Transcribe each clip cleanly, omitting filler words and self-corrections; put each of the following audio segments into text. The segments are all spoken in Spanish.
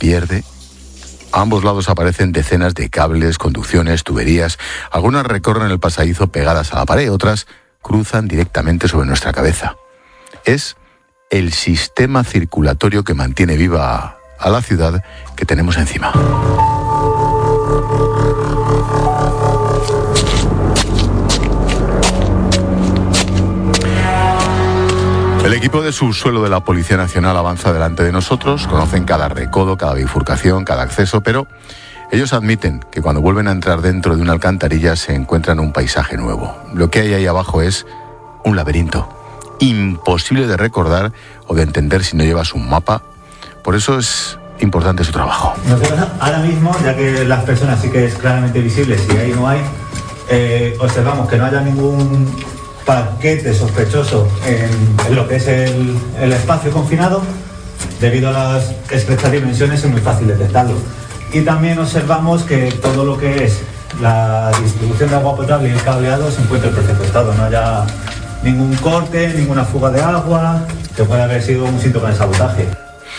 pierde. A ambos lados aparecen decenas de cables, conducciones, tuberías. Algunas recorren el pasadizo pegadas a la pared, otras cruzan directamente sobre nuestra cabeza. Es el sistema circulatorio que mantiene viva a la ciudad que tenemos encima. El equipo de subsuelo de la Policía Nacional avanza delante de nosotros, conocen cada recodo, cada bifurcación, cada acceso, pero ellos admiten que cuando vuelven a entrar dentro de una alcantarilla se encuentran un paisaje nuevo. Lo que hay ahí abajo es un laberinto, imposible de recordar o de entender si no llevas un mapa. Por eso es importante su trabajo. Nosotros ahora mismo, ya que las personas sí que es claramente visible, si ahí no hay, observamos que no haya ningún paquete sospechoso en lo que es el espacio confinado. Debido a las estrechas dimensiones es muy fácil detectarlo. Y también observamos que todo lo que es la distribución de agua potable y el cableado se encuentra en perfecto estado. No haya ningún corte, ninguna fuga de agua, que puede haber sido un síntoma de sabotaje.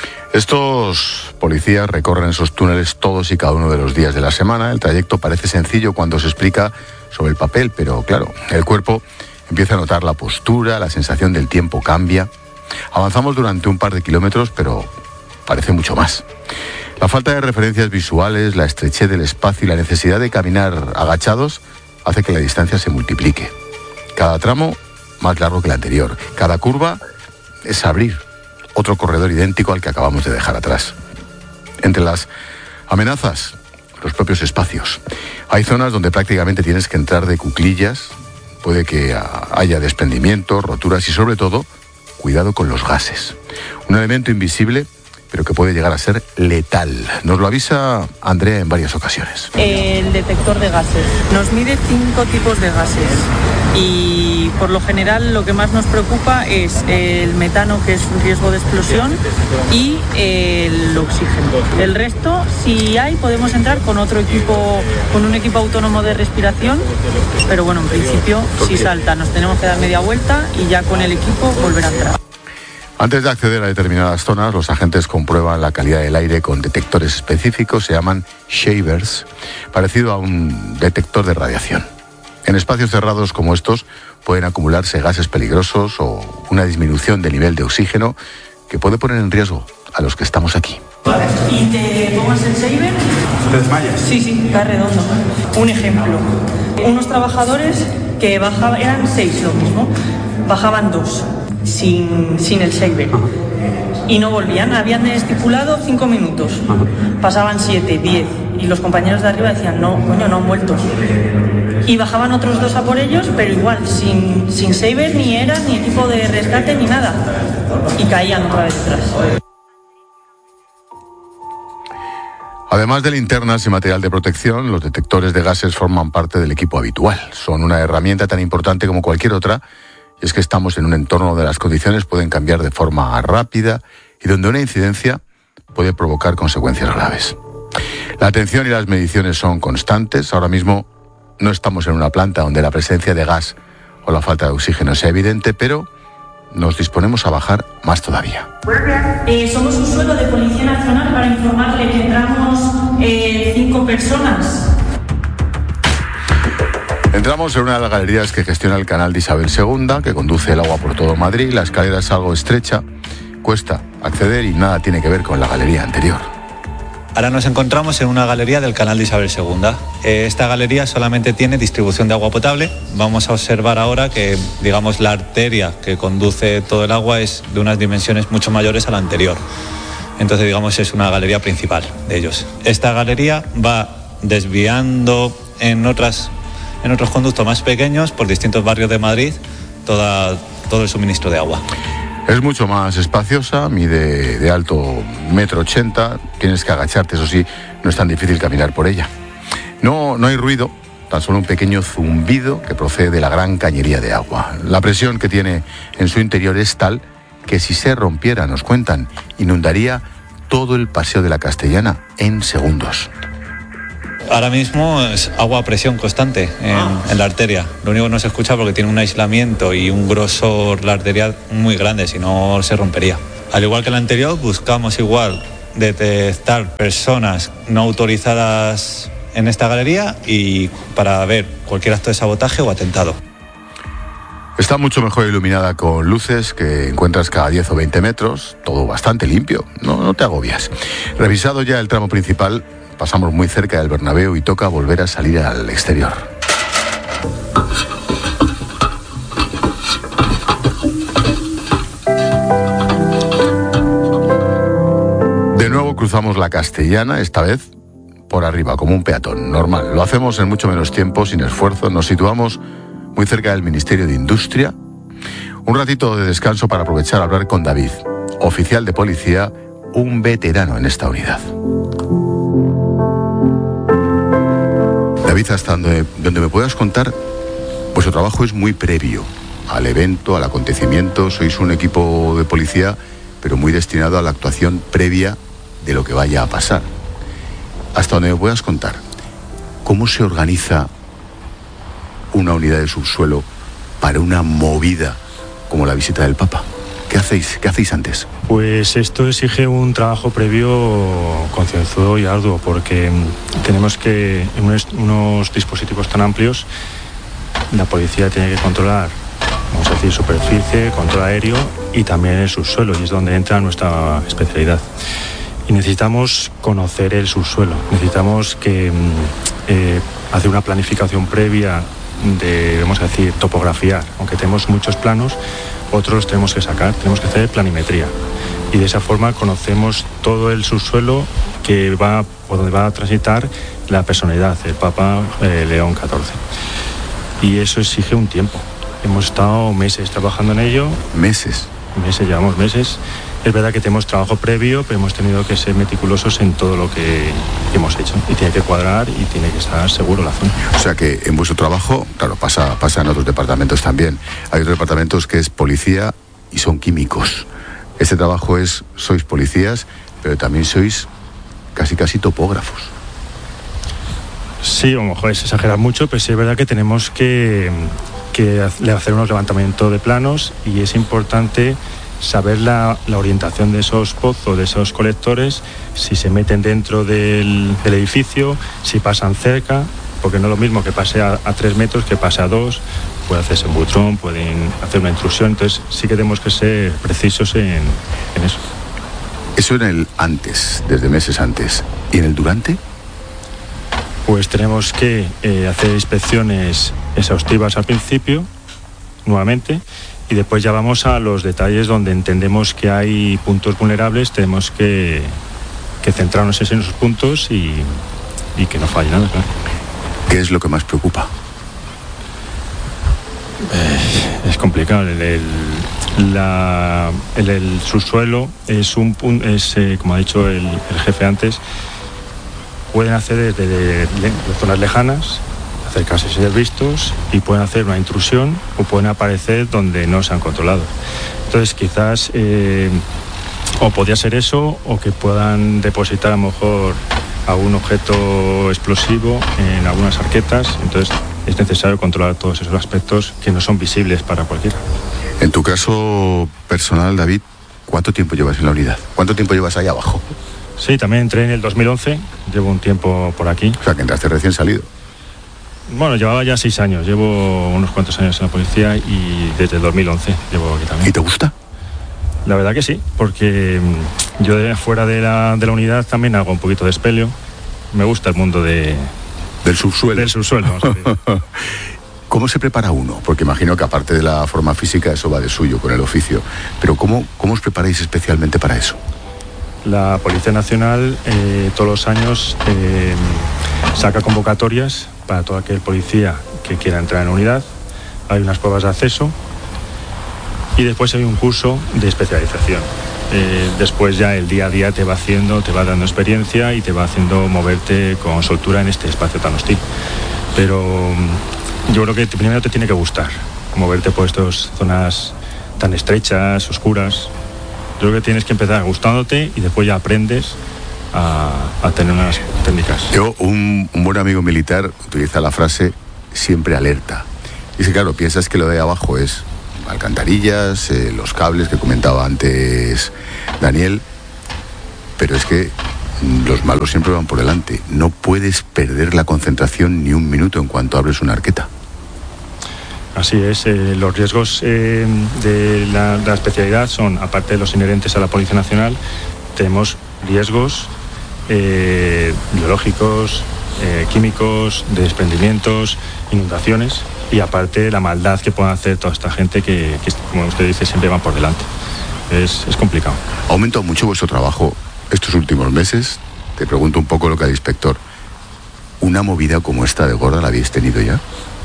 Estos policías recorren esos túneles todos y cada uno de los días de la semana. El trayecto parece sencillo cuando se explica sobre el papel, pero claro, el cuerpo empieza a notar la postura, la sensación del tiempo cambia. Avanzamos durante un par de kilómetros, pero parece mucho más. La falta de referencias visuales, la estrechez del espacio y la necesidad de caminar agachados hace que la distancia se multiplique. Cada tramo más largo que el anterior. Cada curva es abrir otro corredor idéntico al que acabamos de dejar atrás. Entre las amenazas, los propios espacios. Hay zonas donde prácticamente tienes que entrar de cuclillas. Puede que haya desprendimientos, roturas y sobre todo, cuidado con los gases. Un elemento invisible, pero que puede llegar a ser letal. Nos lo avisa Andrea en varias ocasiones. El detector de gases nos mide 5 tipos de gases y por lo general lo que más nos preocupa es el metano, que es un riesgo de explosión, y el oxígeno. El resto, si hay, podemos entrar con otro equipo, con un equipo autónomo de respiración, pero bueno, en principio si salta nos tenemos que dar media vuelta y ya con el equipo volver a entrar. Antes de acceder a determinadas zonas, los agentes comprueban la calidad del aire con detectores específicos, se llaman shavers, parecido a un detector de radiación. En espacios cerrados como estos pueden acumularse gases peligrosos o una disminución del nivel de oxígeno que puede poner en riesgo a los que estamos aquí. Vale. ¿Y te pongas el shaver? ¿Te desmayas? Sí, está redondo. Un ejemplo, unos trabajadores que bajaban, eran 6 lo mismo, bajaban 2. Sin el shaver y no volvían, habían estipulado 5 minutos, pasaban 7, 10 y los compañeros de arriba decían no, coño, no han vuelto, y bajaban otros 2 a por ellos, pero igual sin shaver, ni era ni equipo de rescate ni nada, y caían otra vez detrás. Además de linternas y material de protección, los detectores de gases forman parte del equipo habitual. Son una herramienta tan importante como cualquier otra. Y es que estamos en un entorno donde las condiciones pueden cambiar de forma rápida y donde una incidencia puede provocar consecuencias graves. La atención y las mediciones son constantes. Ahora mismo no estamos en una planta donde la presencia de gas o la falta de oxígeno sea evidente, pero nos disponemos a bajar más todavía. Somos un suelo de Policía Nacional para informarle que entramos 5 personas. Entramos en una de las galerías que gestiona el canal de Isabel II, que conduce el agua por todo Madrid. La escalera es algo estrecha, cuesta acceder y nada tiene que ver con la galería anterior. Ahora nos encontramos en una galería del canal de Isabel II. Esta galería solamente tiene distribución de agua potable. Vamos a observar ahora que, digamos, la arteria que conduce todo el agua es de unas dimensiones mucho mayores a la anterior. Entonces, digamos, es una galería principal de ellos. Esta galería va desviando en otros conductos más pequeños por distintos barrios de Madrid todo el suministro de agua. Es mucho más espaciosa, mide de alto 1,80 m, tienes que agacharte, eso sí, no es tan difícil caminar por ella. No hay ruido, tan solo un pequeño zumbido que procede de la gran cañería de agua. La presión que tiene en su interior es tal que si se rompiera, nos cuentan, inundaría todo el Paseo de la Castellana en segundos. Ahora mismo es agua a presión constante en la arteria. Lo único que no se escucha porque tiene un aislamiento y un grosor la arteria muy grande, si no se rompería. Al igual que la anterior, buscamos igual detectar personas no autorizadas en esta galería y para ver cualquier acto de sabotaje o atentado. Está mucho mejor iluminada con luces que encuentras cada 10 o 20 metros, todo bastante limpio, no te agobias. Revisado ya el tramo principal, pasamos muy cerca del Bernabéu y toca volver a salir al exterior. De nuevo cruzamos la Castellana, esta vez por arriba, como un peatón, normal. Lo hacemos en mucho menos tiempo, sin esfuerzo. Nos situamos muy cerca del Ministerio de Industria. Un ratito de descanso para aprovechar a hablar con David, oficial de policía, un veterano en esta unidad. David, hasta donde me puedas contar, vuestro trabajo es muy previo al evento, al acontecimiento. Sois un equipo de policía, pero muy destinado a la actuación previa de lo que vaya a pasar. Hasta donde me puedas contar, ¿cómo se organiza una unidad de subsuelo para una movida como la visita del Papa? ¿Qué hacéis antes? Pues esto exige un trabajo previo concienzudo y arduo, porque tenemos que, en unos dispositivos tan amplios, la policía tiene que controlar, vamos a decir, superficie, control aéreo y también el subsuelo, y es donde entra nuestra especialidad. Y necesitamos conocer el subsuelo, necesitamos hacer una planificación previa de, vamos a decir, topografiar. Aunque tenemos muchos planos, otros tenemos que sacar, tenemos que hacer planimetría. Y de esa forma conocemos todo el subsuelo que va, por donde va a transitar la personalidad, el Papa León XIV. Y eso exige un tiempo. Hemos estado meses trabajando en ello. ¿Meses? Llevamos meses. Es verdad que tenemos trabajo previo, pero hemos tenido que ser meticulosos en todo lo que hemos hecho. Y tiene que cuadrar y tiene que estar seguro la zona. O sea que en vuestro trabajo, claro, pasa en otros departamentos también. Hay otros departamentos que es policía y son químicos. Este trabajo sois policías, pero también sois casi topógrafos. Sí, a lo mejor es exagerar mucho, pero sí es verdad que tenemos que hacer unos levantamientos de planos, y es importante saber la orientación de esos pozos, de esos colectores, si se meten dentro del edificio, si pasan cerca, porque no es lo mismo que pase a 3 metros que pase a 2, puede hacerse un butrón, pueden hacer una intrusión, entonces sí que tenemos que ser precisos en eso. Eso en el antes, desde meses antes. ¿Y en el durante? Pues tenemos que hacer inspecciones exhaustivas al principio, nuevamente, y después ya vamos a los detalles donde entendemos que hay puntos vulnerables. Tenemos que centrarnos en esos puntos y que no falle nada, claro. ¿Qué es lo que más preocupa? Es complicado. El subsuelo es como ha dicho el jefe antes, pueden hacer desde zonas lejanas, acercarse sin ser vistos, y pueden hacer una intrusión o pueden aparecer donde no se han controlado. Entonces quizás o podría ser eso, o que puedan depositar a lo mejor algún objeto explosivo en algunas arquetas. Entonces es necesario controlar todos esos aspectos que no son visibles para cualquiera. En tu caso personal, David, ¿cuánto tiempo llevas en la unidad? ¿Cuánto tiempo llevas ahí abajo? Sí, también entré en el 2011, llevo un tiempo por aquí. O sea, que entraste recién salido. Bueno, llevaba ya 6 años, llevo unos cuantos años en la policía y desde el 2011 llevo aquí también. ¿Y te gusta? La verdad que sí, porque yo fuera de la unidad también hago un poquito de espeleo. Me gusta el mundo del subsuelo. Del subsuelo, vamos a decir. ¿Cómo se prepara uno? Porque imagino que aparte de la forma física, eso va de suyo con el oficio. Pero ¿cómo os preparáis especialmente para eso? La Policía Nacional todos los años saca convocatorias para todo aquel policía que quiera entrar en la unidad. Hay unas pruebas de acceso y después hay un curso de especialización. Después ya el día a día te va dando experiencia y te va haciendo moverte con soltura en este espacio tan hostil. Pero yo creo que primero te tiene que gustar moverte por estas zonas tan estrechas, oscuras. Yo creo que tienes que empezar gustándote y después ya aprendes a tener unas técnicas. Un buen amigo militar utiliza la frase siempre alerta. Y es que claro, piensas que lo de abajo es alcantarillas, los cables que comentaba antes Daniel, pero es que los malos siempre van por delante. No puedes perder la concentración ni un minuto en cuanto abres una arqueta. Así es, los riesgos de la especialidad son, aparte de los inherentes a la Policía Nacional, tenemos riesgos biológicos, químicos, de desprendimientos, inundaciones, y aparte la maldad que pueden hacer toda esta gente que como usted dice, siempre van por delante. Es complicado. ¿Ha aumentado mucho vuestro trabajo estos últimos meses? Te pregunto un poco lo que al inspector. ¿Una movida como esta de gorda la habéis tenido ya?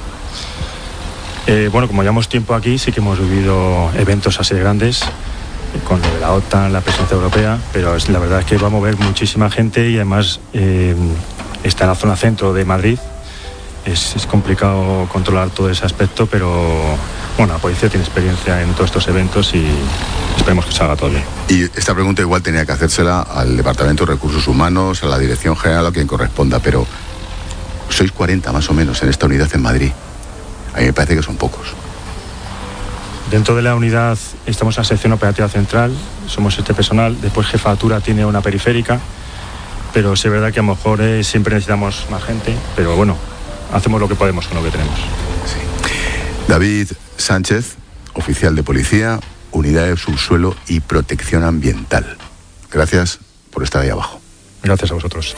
Bueno, como llevamos tiempo aquí, sí que hemos vivido eventos así grandes, con lo de la OTAN, la presencia europea, pero la verdad es que va a mover muchísima gente y además está en la zona centro de Madrid. Es complicado controlar todo ese aspecto, pero bueno, la policía tiene experiencia en todos estos eventos y esperemos que salga todo bien. Y esta pregunta igual tenía que hacérsela al Departamento de Recursos Humanos, a la Dirección General, a quien corresponda, pero sois 40 más o menos en esta unidad en Madrid. A mí me parece que son pocos. Dentro de la unidad estamos en la sección operativa central, somos este personal, después jefatura tiene una periférica, pero sí es verdad que a lo mejor siempre necesitamos más gente, pero bueno, hacemos lo que podemos con lo que tenemos. Sí. David Sánchez, oficial de policía, unidad de subsuelo y protección ambiental. Gracias por estar ahí abajo. Gracias a vosotros.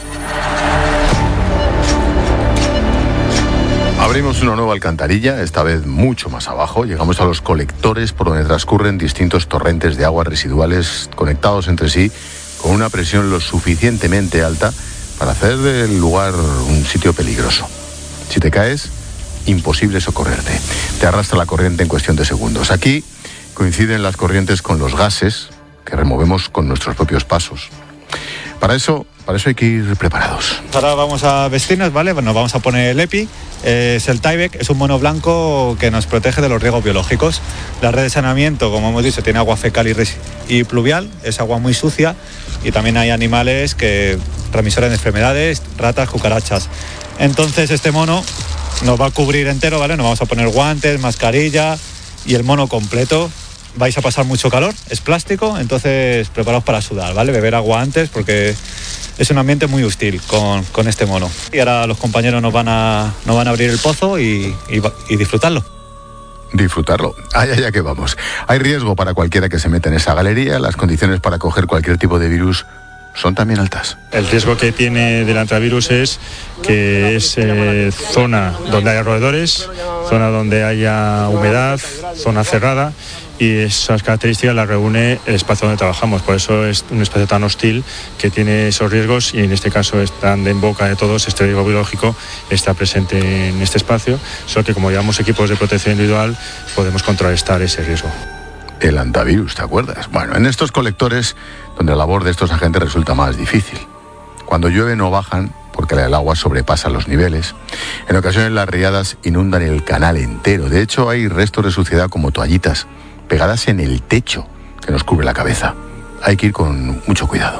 Abrimos una nueva alcantarilla, esta vez mucho más abajo. Llegamos a los colectores por donde transcurren distintos torrentes de aguas residuales conectados entre sí con una presión lo suficientemente alta para hacer del lugar un sitio peligroso. Si te caes, imposible socorrerte. Te arrastra la corriente en cuestión de segundos. Aquí coinciden las corrientes con los gases que removemos con nuestros propios pasos. Para eso hay que ir preparados. Ahora vamos a vestirnos, ¿vale? Nos vamos a poner el EPI. Es el Tyvek, es un mono blanco que nos protege de los riesgos biológicos. La red de saneamiento, como hemos dicho, tiene agua fecal y pluvial, es agua muy sucia, y también hay animales que transmisores de enfermedades, ratas, cucarachas. Entonces este mono nos va a cubrir entero, ¿vale? Nos vamos a poner guantes, mascarilla y el mono completo. Vais a pasar mucho calor, es plástico, entonces preparaos para sudar, ¿vale? Beber agua antes porque es un ambiente muy hostil con este mono. Y ahora los compañeros nos van a abrir el pozo y disfrutarlo. Disfrutarlo. Allá que vamos. Hay riesgo para cualquiera que se meta en esa galería. Las condiciones para coger cualquier tipo de virus son también altas. El riesgo que tiene del antivirus es que es zona donde haya roedores, zona donde haya humedad, zona cerrada, y esas características las reúne el espacio donde trabajamos. Por eso es un espacio tan hostil que tiene esos riesgos, y en este caso están en boca de todos. Este riesgo biológico está presente en este espacio, solo que como llevamos equipos de protección individual podemos contrarrestar ese riesgo. El antivirus, ¿te acuerdas? Bueno, en estos colectores, donde la labor de estos agentes resulta más difícil. Cuando llueve no bajan porque el agua sobrepasa los niveles. En ocasiones las riadas inundan el canal entero. De hecho, hay restos de suciedad como toallitas pegadas en el techo que nos cubre la cabeza. Hay que ir con mucho cuidado.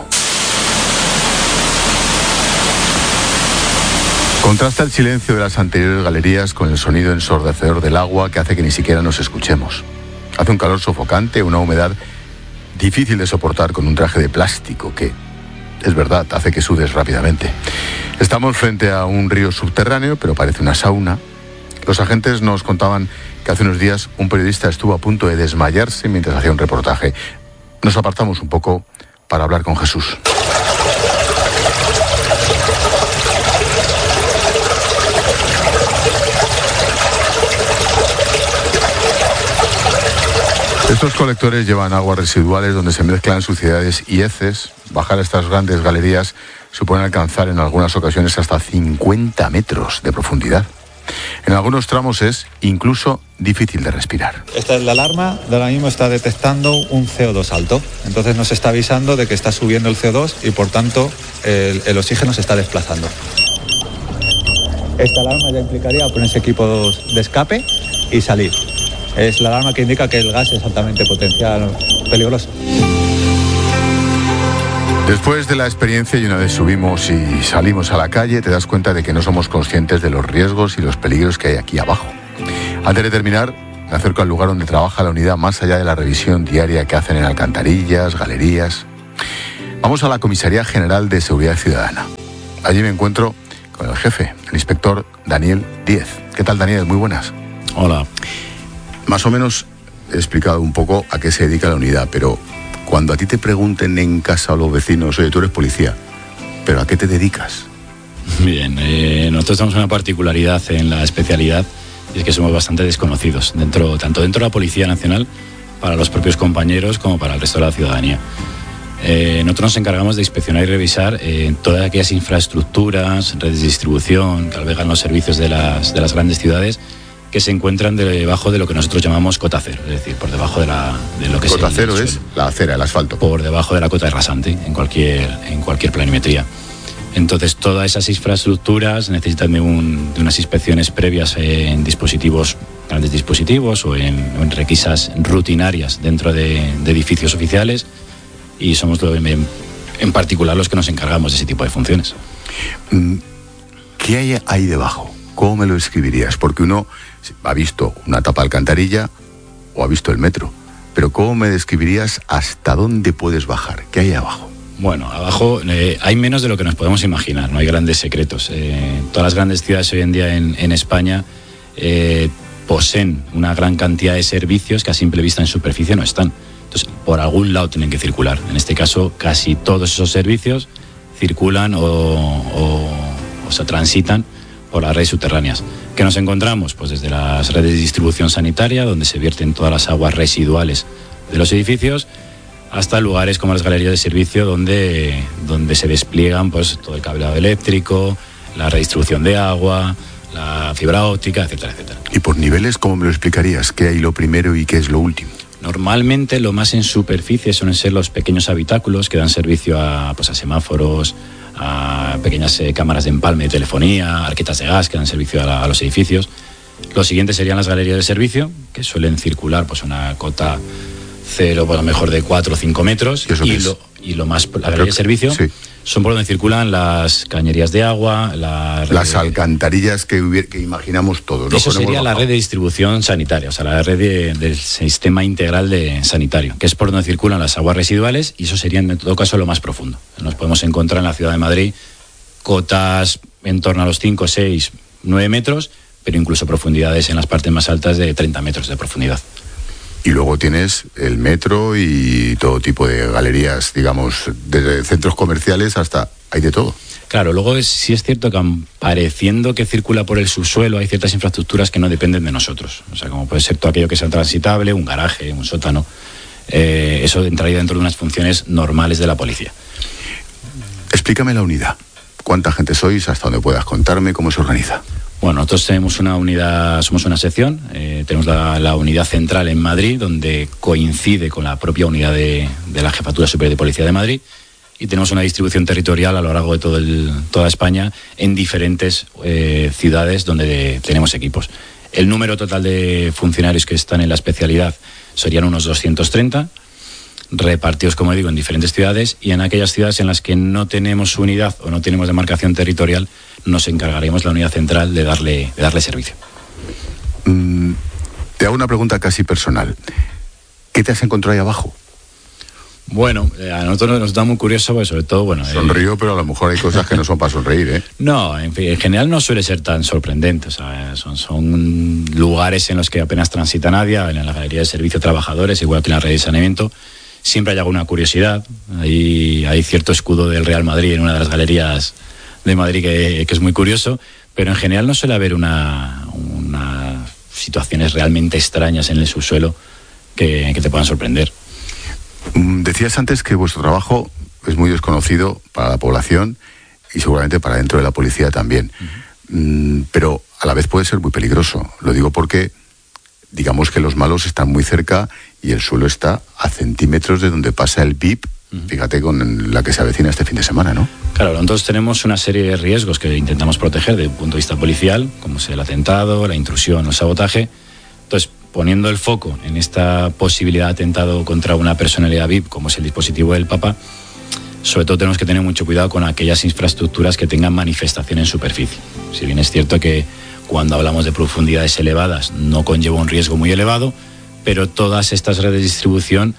Contrasta el silencio de las anteriores galerías con el sonido ensordecedor del agua que hace que ni siquiera nos escuchemos. Hace un calor sofocante, una humedad difícil de soportar con un traje de plástico que, es verdad, hace que sudes rápidamente. Estamos frente a un río subterráneo, pero parece una sauna. Los agentes nos contaban que hace unos días un periodista estuvo a punto de desmayarse mientras hacía un reportaje. Nos apartamos un poco para hablar con Jesús. Estos colectores llevan aguas residuales donde se mezclan suciedades y heces. Bajar estas grandes galerías supone alcanzar en algunas ocasiones hasta 50 metros de profundidad. En algunos tramos es incluso difícil de respirar. Esta es la alarma, de ahora mismo está detectando un CO2 alto. Entonces nos está avisando de que está subiendo el CO2 y por tanto el oxígeno se está desplazando. Esta alarma ya implicaría ponerse equipos de escape y salir. Es la alarma que indica que el gas es altamente potencial, peligroso. Después de la experiencia y una vez subimos y salimos a la calle, te das cuenta de que no somos conscientes de los riesgos y los peligros que hay aquí abajo. Antes de terminar, me acerco al lugar donde trabaja la unidad más allá de la revisión diaria que hacen en alcantarillas, galerías. Vamos a la Comisaría General de Seguridad Ciudadana. Allí me encuentro con el jefe, el inspector Daniel Díez. ¿Qué tal, Daniel? Muy buenas. Hola. Más o menos he explicado un poco a qué se dedica la unidad, pero cuando a ti te pregunten en casa o los vecinos, oye, tú eres policía, ¿pero a qué te dedicas? Bien, nosotros tenemos una particularidad en la especialidad, y es que somos bastante desconocidos, tanto dentro de la Policía Nacional, para los propios compañeros, como para el resto de la ciudadanía. Nosotros nos encargamos de inspeccionar y revisar todas aquellas infraestructuras, redes de distribución que albergan los servicios de las grandes ciudades, que se encuentran debajo de lo que nosotros llamamos cota cero, es decir, por debajo de lo que cota cero es la acera, el asfalto. Por debajo de la cota de rasante, en cualquier planimetría. Entonces, todas esas infraestructuras necesitan de unas inspecciones previas en grandes dispositivos o en requisas rutinarias dentro de edificios oficiales, y somos en particular los que nos encargamos de ese tipo de funciones. ¿Qué hay ahí debajo? ¿Cómo me lo describirías? Porque uno ha visto una tapa de alcantarilla o ha visto el metro, pero ¿cómo me describirías hasta dónde puedes bajar? ¿Qué hay abajo? Bueno, abajo hay menos de lo que nos podemos imaginar, no hay grandes secretos. Todas las grandes ciudades hoy en día en España poseen una gran cantidad de servicios que a simple vista en superficie no están. Entonces, por algún lado tienen que circular. En este caso, casi todos esos servicios circulan o se transitan por las redes subterráneas. ¿Qué nos encontramos? Pues desde las redes de distribución sanitaria, donde se vierten todas las aguas residuales de los edificios, hasta lugares como las galerías de servicio, donde se despliegan pues todo el cableado eléctrico, la redistribución de agua, la fibra óptica, etcétera, etcétera. ¿Y por niveles cómo me lo explicarías? ¿Qué hay lo primero y qué es lo último? Normalmente lo más en superficie suelen ser los pequeños habitáculos que dan servicio a semáforos, a pequeñas cámaras de empalme de telefonía, arquetas de gas que dan servicio a los edificios. Los siguientes serían las galerías de servicio, que suelen circular pues una cota cero, pues a lo mejor de 4 o 5 metros. ¿Y lo más, la galería de servicio, sí, son por donde circulan las cañerías de agua, las alcantarillas que imaginamos todos. Eso sería la red de distribución sanitaria, o sea, la red del sistema integral sanitario, que es por donde circulan las aguas residuales, y eso sería en todo caso lo más profundo. Nos podemos encontrar en la ciudad de Madrid cotas en torno a los 5, 6, 9 metros, pero incluso profundidades en las partes más altas de 30 metros de profundidad. Y luego tienes el metro y todo tipo de galerías, digamos, desde centros comerciales hasta... hay de todo. Claro, luego sí es cierto que pareciendo que circula por el subsuelo, hay ciertas infraestructuras que no dependen de nosotros. O sea, como puede ser todo aquello que sea transitable, un garaje, un sótano. Eso entraría dentro de unas funciones normales de la policía. Explícame la unidad. ¿Cuánta gente sois? Hasta donde puedas contarme cómo se organiza. Bueno, nosotros tenemos una unidad, somos una sección, tenemos la unidad central en Madrid, donde coincide con la propia unidad de la Jefatura Superior de Policía de Madrid, y tenemos una distribución territorial a lo largo de toda España en diferentes ciudades donde tenemos equipos. El número total de funcionarios que están en la especialidad serían unos 230, repartidos, como digo, en diferentes ciudades, y en aquellas ciudades en las que no tenemos unidad o no tenemos demarcación territorial, nos encargaremos la unidad central de darle servicio. Te hago una pregunta casi personal. ¿Qué te has encontrado ahí abajo? Bueno, a nosotros nos da muy curioso, pues sobre todo, bueno... Sonrío, pero a lo mejor hay cosas que no son para sonreír, ¿eh? No, en general no suele ser tan sorprendente. O sea, son lugares en los que apenas transita nadie, en la galería de servicio trabajadores, igual que en la red de saneamiento. Siempre hay alguna curiosidad. Hay cierto escudo del Real Madrid en una de las galerías de Madrid que es muy curioso, pero en general no suele haber unas situaciones realmente extrañas en el subsuelo que te puedan sorprender. Decías antes que vuestro trabajo es muy desconocido para la población y seguramente para dentro de la policía también. Pero a la vez puede ser muy peligroso. Lo digo porque digamos que los malos están muy cerca y el suelo está a centímetros de donde pasa el VIP. Fíjate con la que se avecina este fin de semana, ¿no? Claro, nosotros tenemos una serie de riesgos que intentamos proteger desde un punto de vista policial, como es el atentado, la intrusión o el sabotaje. Entonces, poniendo el foco en esta posibilidad de atentado contra una personalidad VIP, como es el dispositivo del Papa, sobre todo tenemos que tener mucho cuidado con aquellas infraestructuras que tengan manifestación en superficie. Si bien es cierto que cuando hablamos de profundidades elevadas no conlleva un riesgo muy elevado, pero todas estas redes de distribución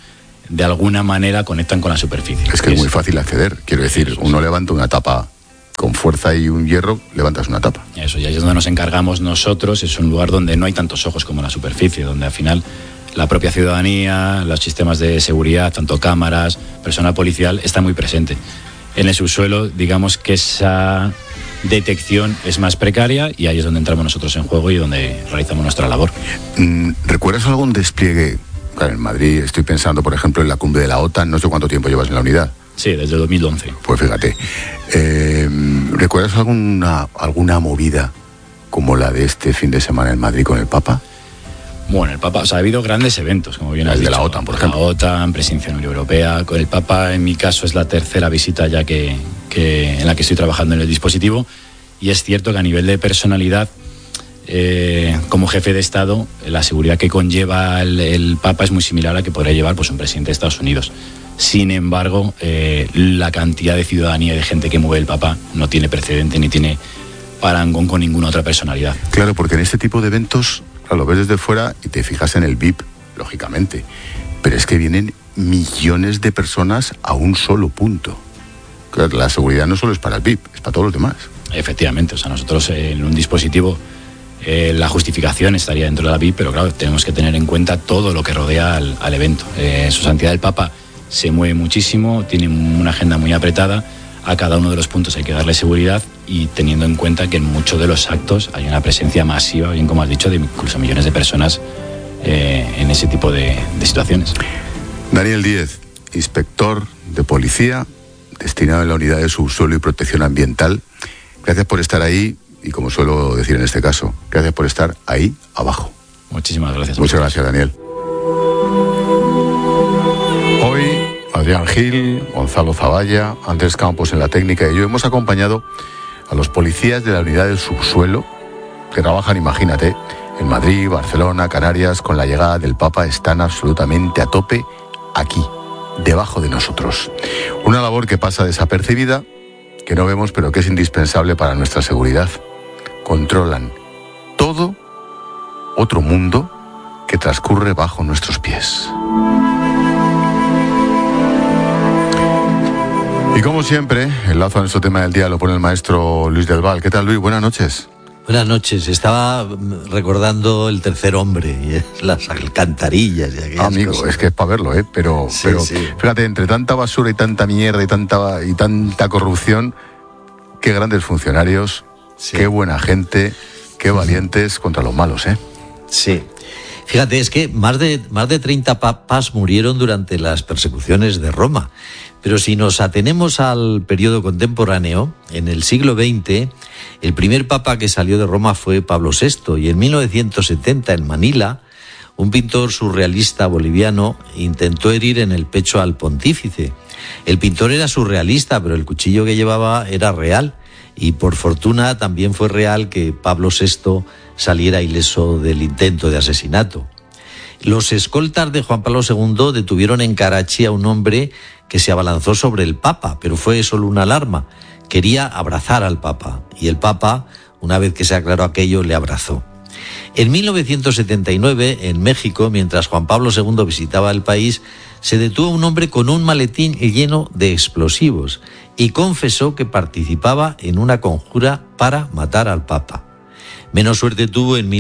de alguna manera conectan con la superficie. Es que es muy fácil acceder. Quiero decir, uno levanta una tapa con fuerza y un hierro, levantas una tapa. Eso, y ahí es donde nos encargamos nosotros. Es un lugar donde no hay tantos ojos como en la superficie, donde al final la propia ciudadanía, los sistemas de seguridad, tanto cámaras, personal policial, está muy presente. En el subsuelo, digamos que esa detección es más precaria y ahí es donde entramos nosotros en juego y donde realizamos nuestra labor. ¿Recuerdas algún despliegue? Claro, en Madrid estoy pensando, por ejemplo, en la cumbre de la OTAN. No sé cuánto tiempo llevas en la unidad. Sí, desde 2011. Pues fíjate. ¿Recuerdas alguna movida como la de este fin de semana en Madrid con el Papa? Bueno, el Papa, o sea, ha habido grandes eventos, como bien has dicho. De la OTAN, por ejemplo. La OTAN, presencia en la Unión Europea. Con el Papa, en mi caso, es la tercera visita ya que en la que estoy trabajando en el dispositivo. Y es cierto que a nivel de personalidad, como jefe de Estado, la seguridad que conlleva el Papa es muy similar a la que podría llevar pues, un presidente de Estados Unidos. Sin embargo, la cantidad de ciudadanía y de gente que mueve el Papa no tiene precedente ni tiene parangón con ninguna otra personalidad. Claro, porque en este tipo de eventos, claro, lo ves desde fuera y te fijas en el VIP, lógicamente. Pero es que vienen millones de personas a un solo punto. Claro, la seguridad no solo es para el VIP, es para todos los demás. Efectivamente, o sea, nosotros en un dispositivo la justificación estaría dentro de la VIP, pero claro, tenemos que tener en cuenta todo lo que rodea al evento. Su Santidad el Papa se mueve muchísimo, tiene una agenda muy apretada, a cada uno de los puntos hay que darle seguridad y teniendo en cuenta que en muchos de los actos hay una presencia masiva, bien como has dicho, de incluso millones de personas en ese tipo de situaciones. Daniel Díez, inspector de policía, destinado en la Unidad de Subsuelo y Protección Ambiental. Gracias por estar ahí y, como suelo decir en este caso, gracias por estar ahí abajo. Muchísimas gracias. Muchas gracias, Daniel. Hoy, Adrián Gil, Gonzalo Zavalla, Andrés Campos en la técnica y yo hemos acompañado a los policías de la Unidad del Subsuelo que trabajan, imagínate, en Madrid, Barcelona, Canarias. Con la llegada del Papa están absolutamente a tope aquí, debajo de nosotros. Una labor que pasa desapercibida, que no vemos, pero que es indispensable para nuestra seguridad. Controlan todo otro mundo que transcurre bajo nuestros pies. Y como siempre, el lazo a nuestro tema del día lo pone el maestro Luis del Val. ¿Qué tal, Luis? Buenas noches. Buenas noches. Estaba recordando El tercer hombre y las alcantarillas y aquellas amigo, cosas. Es que es para verlo, pero fíjate, entre tanta basura y tanta mierda y tanta corrupción, qué grandes funcionarios, qué buena gente, qué valientes contra los malos, Sí. Fíjate, es que más de 30 papas murieron durante las persecuciones de Roma. Pero si nos atenemos al periodo contemporáneo, en el siglo XX, el primer papa que salió de Roma fue Pablo VI, y en 1970, en Manila, un pintor surrealista boliviano intentó herir en el pecho al pontífice. El pintor era surrealista, pero el cuchillo que llevaba era real, y por fortuna también fue real que Pablo VI saliera ileso del intento de asesinato. Los escoltas de Juan Pablo II detuvieron en Karachi a un hombre que se abalanzó sobre el Papa, pero fue solo una alarma. Quería abrazar al Papa, y el Papa, una vez que se aclaró aquello, le abrazó. En 1979, en México, mientras Juan Pablo II visitaba el país, se detuvo un hombre con un maletín lleno de explosivos y confesó que participaba en una conjura para matar al Papa. Menos suerte tuvo en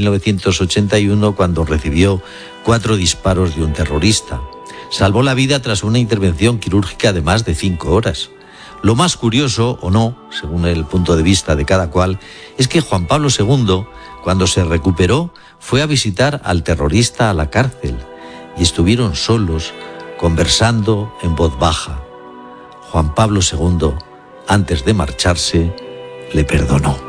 1981 cuando recibió 4 disparos de un terrorista. Salvó la vida tras una intervención quirúrgica de más de 5 horas. Lo más curioso, o no, según el punto de vista de cada cual, es que Juan Pablo II, cuando se recuperó, fue a visitar al terrorista a la cárcel y estuvieron solos, conversando en voz baja. Juan Pablo II, antes de marcharse, le perdonó.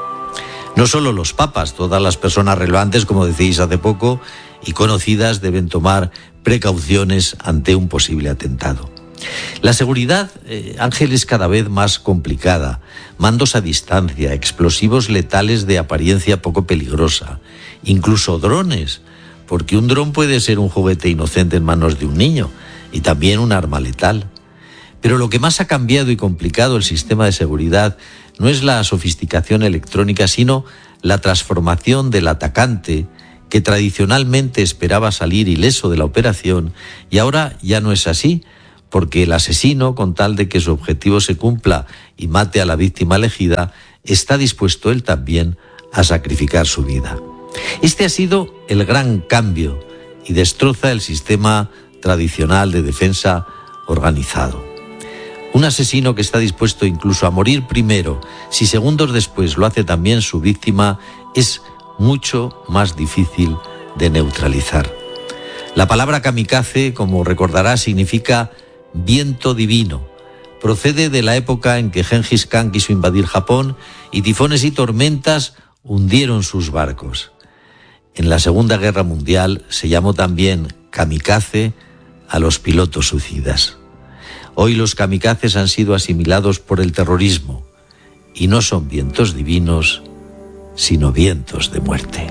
No solo los papas, todas las personas relevantes, como decís hace poco, y conocidas deben tomar precauciones ante un posible atentado. La seguridad, Ángel, es cada vez más complicada. Mandos a distancia, explosivos letales de apariencia poco peligrosa, incluso drones, porque un dron puede ser un juguete inocente en manos de un niño y también un arma letal. Pero lo que más ha cambiado y complicado el sistema de seguridad no es la sofisticación electrónica, sino la transformación del atacante, que tradicionalmente esperaba salir ileso de la operación, y ahora ya no es así, porque el asesino, con tal de que su objetivo se cumpla y mate a la víctima elegida, está dispuesto él también a sacrificar su vida. Este ha sido el gran cambio y destroza el sistema tradicional de defensa organizado. Un asesino que está dispuesto incluso a morir primero, si segundos después lo hace también su víctima, es mucho más difícil de neutralizar. La palabra kamikaze, como recordará, significa viento divino. Procede de la época en que Gengis Khan quiso invadir Japón y tifones y tormentas hundieron sus barcos. En la Segunda Guerra Mundial se llamó también kamikaze a los pilotos suicidas. Hoy los kamikazes han sido asimilados por el terrorismo y no son vientos divinos, sino vientos de muerte.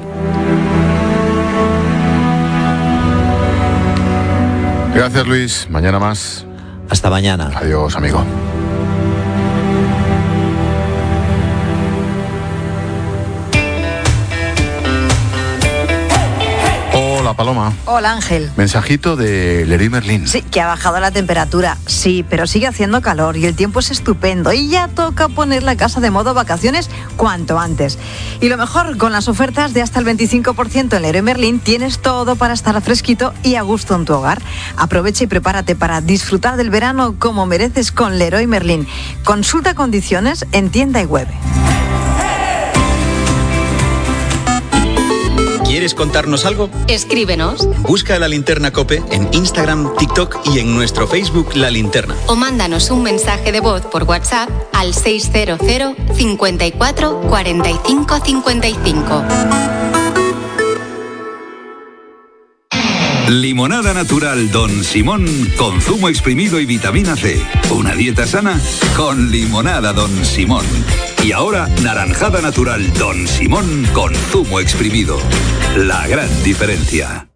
Gracias, Luis. Mañana más. Hasta mañana. Adiós, amigo. Hola, Paloma. Hola, Ángel. Mensajito de Leroy Merlin. Sí, que ha bajado la temperatura. Sí, pero sigue haciendo calor y el tiempo es estupendo. Y ya toca poner la casa de modo vacaciones cuanto antes. Y lo mejor, con las ofertas de hasta el 25% en Leroy Merlin, tienes todo para estar fresquito y a gusto en tu hogar. Aprovecha y prepárate para disfrutar del verano como mereces con Leroy Merlin. Consulta condiciones en tienda y web. ¿Quieres contarnos algo? Escríbenos. Busca La Linterna COPE en Instagram, TikTok y en nuestro Facebook La Linterna. O mándanos un mensaje de voz por WhatsApp al 600 54 45 55. Limonada natural Don Simón con zumo exprimido y vitamina C. Una dieta sana con limonada Don Simón. Y ahora, naranjada natural Don Simón con zumo exprimido. La gran diferencia.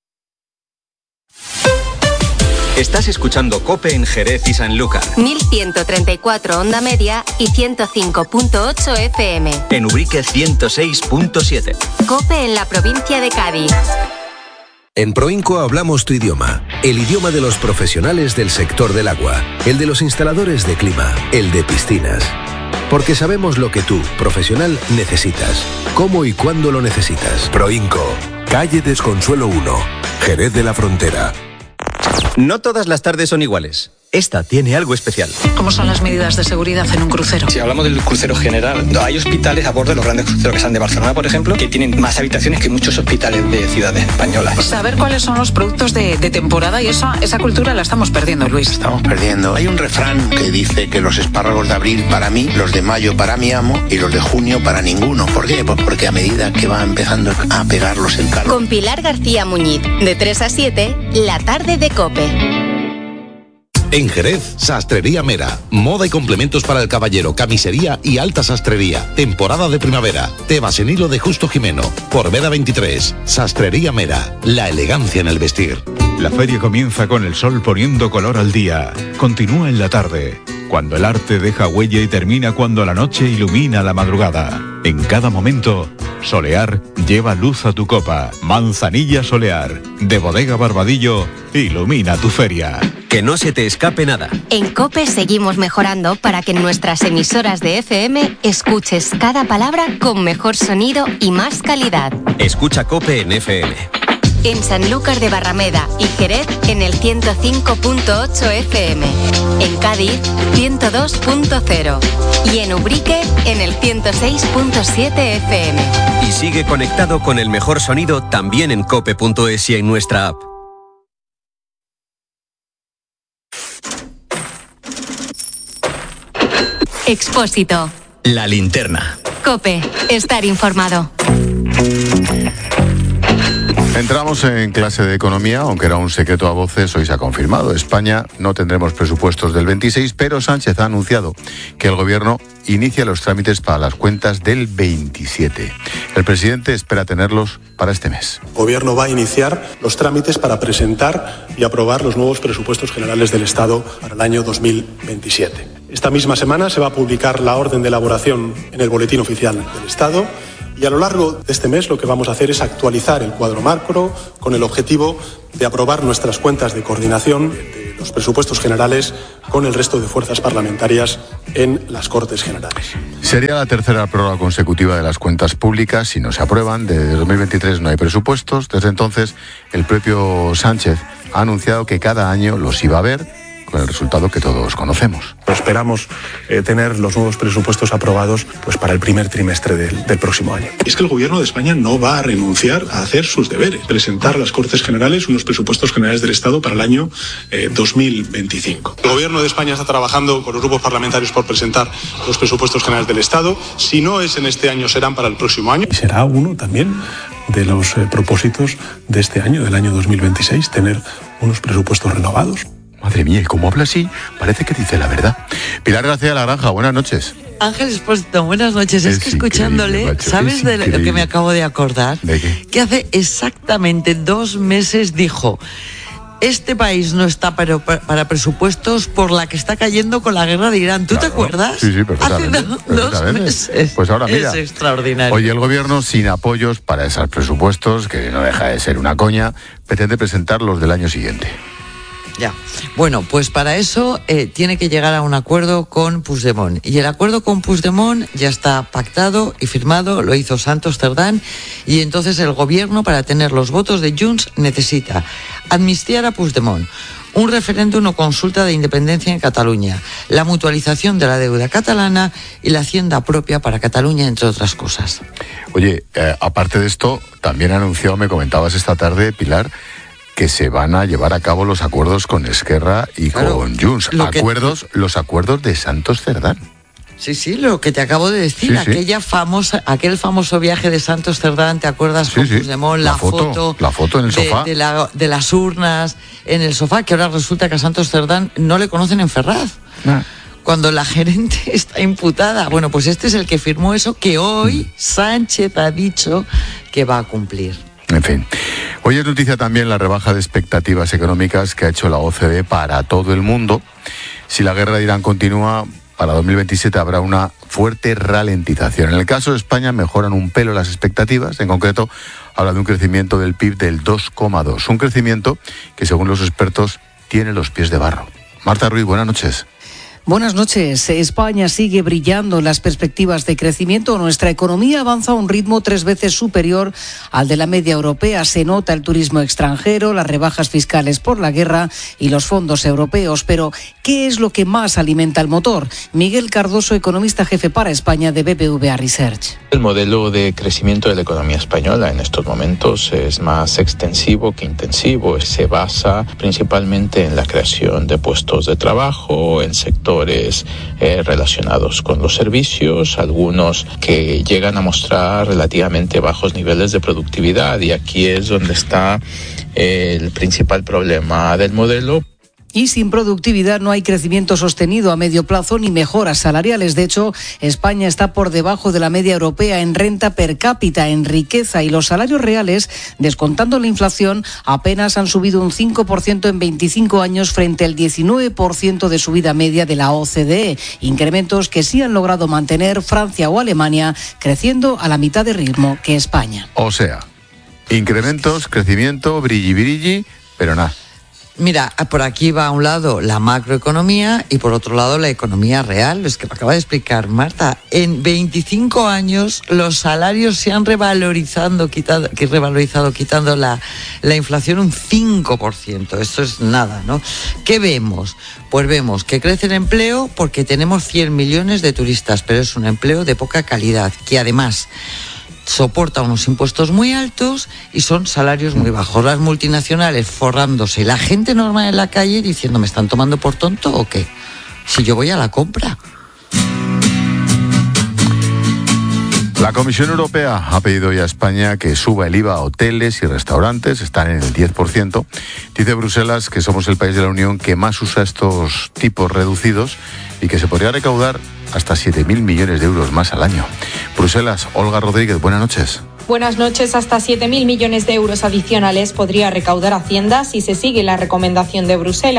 Estás escuchando COPE en Jerez y Sanlúcar. 1134 onda media y 105.8 FM. En Ubrique 106.7. COPE en la provincia de Cádiz. En Proinco hablamos tu idioma, el idioma de los profesionales del sector del agua, el de los instaladores de clima, el de piscinas. Porque sabemos lo que tú, profesional, necesitas, cómo y cuándo lo necesitas. Proinco, calle Desconsuelo 1, Jerez de la Frontera. No todas las tardes son iguales. Esta tiene algo especial. ¿Cómo son las medidas de seguridad en un crucero? Si hablamos del crucero general, hay hospitales a bordo de los grandes cruceros que están de Barcelona, por ejemplo, que tienen más habitaciones que muchos hospitales de ciudades españolas. Saber cuáles son los productos de temporada y esa cultura la estamos perdiendo, Luis. Estamos perdiendo. Hay un refrán que dice que los espárragos de abril para mí, los de mayo para mi amo y los de junio para ninguno. ¿Por qué? Pues porque a medida que va empezando a pegarlos el calor. Con Pilar García Muñiz, de 3 a 7, la tarde de COPE. En Jerez, Sastrería Mera. Moda y complementos para el caballero, camisería y alta sastrería. Temporada de primavera. Tebas en hilo de Justo Jimeno. Por Vera 23. Sastrería Mera. La elegancia en el vestir. La feria comienza con el sol poniendo color al día. Continúa en la tarde, cuando el arte deja huella y termina cuando la noche ilumina la madrugada. En cada momento, Solear lleva luz a tu copa. Manzanilla Solear, de Bodega Barbadillo, ilumina tu feria. Que no se te escape nada. En COPE seguimos mejorando para que en nuestras emisoras de FM escuches cada palabra con mejor sonido y más calidad. Escucha COPE en FM. En Sanlúcar de Barrameda y Jerez en el 105.8 FM. En Cádiz, 102.0. Y en Ubrique en el 106.7 FM. Y sigue conectado con el mejor sonido también en cope.es y en nuestra app. Expósito. La Linterna. COPE. Estar informado. Entramos en clase de economía, aunque era un secreto a voces, hoy se ha confirmado. España no tendremos presupuestos del 26, pero Sánchez ha anunciado que el gobierno inicia los trámites para las cuentas del 27. El presidente espera tenerlos para este mes. El gobierno va a iniciar los trámites para presentar y aprobar los nuevos presupuestos generales del Estado para el año 2027. Esta misma semana se va a publicar la orden de elaboración en el Boletín Oficial del Estado Y a lo largo de este mes lo que vamos a hacer es actualizar el cuadro macro con el objetivo de aprobar nuestras cuentas de coordinación de los presupuestos generales con el resto de fuerzas parlamentarias en las Cortes Generales. Sería la tercera prórroga consecutiva de las cuentas públicas si no se aprueban. Desde 2023 no hay presupuestos. Desde entonces, el propio Sánchez ha anunciado que cada año los iba a ver, con el resultado que todos conocemos. Esperamos tener los nuevos presupuestos aprobados para el primer trimestre del próximo año. Es que el Gobierno de España no va a renunciar a hacer sus deberes, presentar a las Cortes Generales unos presupuestos generales del Estado para el año 2025. El Gobierno de España está trabajando con los grupos parlamentarios por presentar los presupuestos generales del Estado. Si no es en este año, serán para el próximo año. Y será uno también de los propósitos de este año, del año 2026, tener unos presupuestos renovados. Madre mía, y como habla así, parece que dice la verdad. Pilar García de la Granja, buenas noches. Ángel Expósito, buenas noches. Es que escuchándole, macho, ¿sabes de lo que me acabo de acordar? ¿De qué? Que hace exactamente 2 meses dijo: este país no está para presupuestos por la que está cayendo con la guerra de Irán. ¿Tú te acuerdas? Sí, perfectamente. Hace 2 meses. Pues ahora mira, es extraordinario. Hoy el Gobierno, sin apoyos para esos presupuestos, que no deja de ser una coña, pretende presentar los del año siguiente. Ya. Bueno, pues para eso tiene que llegar a un acuerdo con Puigdemont. Y el acuerdo con Puigdemont ya está pactado y firmado, lo hizo Santos Cerdán, y entonces el Gobierno, para tener los votos de Junts, necesita amnistiar a Puigdemont, un referéndum o consulta de independencia en Cataluña, la mutualización de la deuda catalana y la hacienda propia para Cataluña, entre otras cosas. Oye, aparte de esto, también anunció, me comentabas esta tarde, Pilar, que se van a llevar a cabo los acuerdos con Esquerra y con Junts. Los acuerdos de Santos Cerdán. Sí, lo que te acabo de decir, Sí. aquel famoso viaje de Santos Cerdán, ¿te acuerdas? Con Puigdemont, la foto en el sofá. De las urnas en el sofá, que ahora resulta que a Santos Cerdán no le conocen en Ferraz. Cuando la gerente está imputada. Bueno, pues este es el que firmó eso, que hoy Sánchez ha dicho que va a cumplir. En fin. Hoy es noticia también la rebaja de expectativas económicas que ha hecho la OCDE para todo el mundo. Si la guerra de Irán continúa, para 2027 habrá una fuerte ralentización. En el caso de España mejoran un pelo las expectativas. En concreto, habla de un crecimiento del PIB del 2,2. Un crecimiento que, según los expertos, tiene los pies de barro. Marta Ruiz, buenas noches. Buenas noches. España sigue brillando en las perspectivas de crecimiento. Nuestra economía avanza a un ritmo 3 veces superior al de la media europea. Se nota el turismo extranjero, las rebajas fiscales por la guerra y los fondos europeos. Pero, ¿qué es lo que más alimenta el motor? Miguel Cardoso, economista jefe para España de BBVA Research. El modelo de crecimiento de la economía española en estos momentos es más extensivo que intensivo. Se basa principalmente en la creación de puestos de trabajo, en sectores relacionados con los servicios, algunos que llegan a mostrar relativamente bajos niveles de productividad, y aquí es donde está el principal problema del modelo. Y sin productividad no hay crecimiento sostenido a medio plazo ni mejoras salariales. De hecho, España está por debajo de la media europea en renta per cápita, en riqueza, y los salarios reales, descontando la inflación, apenas han subido un 5% en 25 años frente al 19% de subida media de la OCDE. Incrementos que sí han logrado mantener Francia o Alemania, creciendo a la mitad de ritmo que España. O sea, incrementos, crecimiento, brilli, pero nada. Mira, por aquí va a un lado la macroeconomía y por otro lado la economía real. Es que me acaba de explicar Marta. En 25 años los salarios se han revalorizado quitando la inflación un 5%. Esto es nada, ¿no? ¿Qué vemos? Pues vemos que crece el empleo porque tenemos 100 millones de turistas, pero es un empleo de poca calidad, que además soporta unos impuestos muy altos y son salarios muy bajos. Las multinacionales forrándose, la gente normal en la calle diciendo: ¿me están tomando por tonto o qué? Si yo voy a la compra. La Comisión Europea ha pedido hoy a España que suba el IVA a hoteles y restaurantes, están en el 10%. Dice Bruselas que somos el país de la Unión que más usa estos tipos reducidos y que se podría recaudar hasta 7.000 millones de euros más al año. Bruselas, Olga Rodríguez, buenas noches. Buenas noches. Hasta 7.000 millones de euros adicionales podría recaudar Hacienda si se sigue la recomendación de Bruselas.